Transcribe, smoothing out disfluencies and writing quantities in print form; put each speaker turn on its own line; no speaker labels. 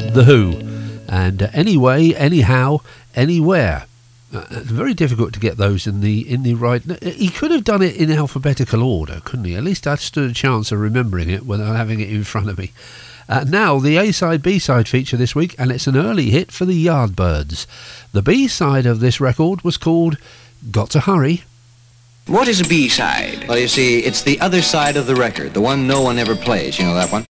The Who, and Anyway, Anyhow, Anywhere. Very difficult to get those in the right. He could have done it in alphabetical order, couldn't he? At least I stood a chance of remembering it without having it in front of me. Now, the A-side, B-side feature this week, and it's an early hit for the Yardbirds. The B-side of this record was called Got to Hurry.
What is a B-side?
Well, you see, it's the other side of the record, the one no one ever plays. You know that one?